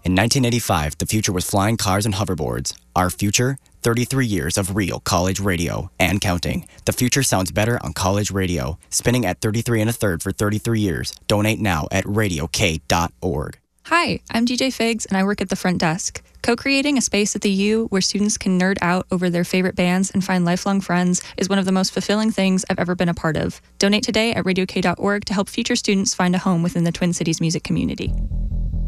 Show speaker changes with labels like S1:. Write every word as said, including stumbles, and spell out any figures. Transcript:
S1: In nineteen eighty-five, the future was flying cars and hoverboards. Our future? thirty-three years of real college radio and counting. The future sounds better on college radio. Spinning at thirty-three and a third for thirty-three years. Donate now at radio k dot org.
S2: Hi, I'm D J Figs, and I work at the front desk. Co-creating a space at the U where students can nerd out over their favorite bands and find lifelong friends is one of the most fulfilling things I've ever been a part of. Donate today at radio k dot org to help future students find a home within the Twin Cities music community.